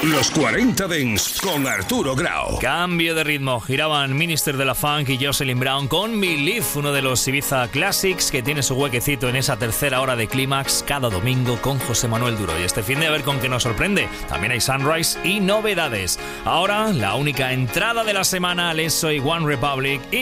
Los 40 Dents con Arturo Grau. Cambio de ritmo. Giraban Minister de la Funk y Jocelyn Brown con Believe, uno de los Ibiza Classics que tiene su huequecito en esa tercera hora de clímax cada domingo con José Manuel Duro. Y este fin de a ver con qué nos sorprende. También hay Sunrise y novedades. Ahora, la única entrada de la semana al ESO y One Republic.